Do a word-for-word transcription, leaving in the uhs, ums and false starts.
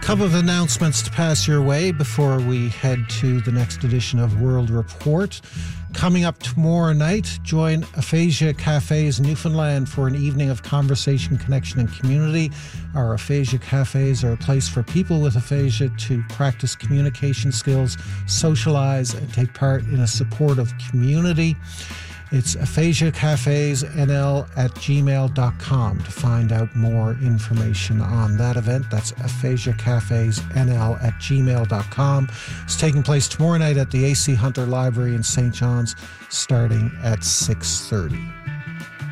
Couple of announcements to pass your way before we head to the next edition of World Report. Coming up tomorrow night, join Aphasia Cafes Newfoundland for an evening of conversation, connection and community. Our Aphasia Cafes are a place for people with aphasia to practice communication skills, socialize and take part in a supportive community. It's aphasia cafes n l at gmail dot com to find out more information on that event. That's aphasia cafes n l at gmail dot com. It's taking place tomorrow night at the A C Hunter Library in Saint John's, starting at six thirty.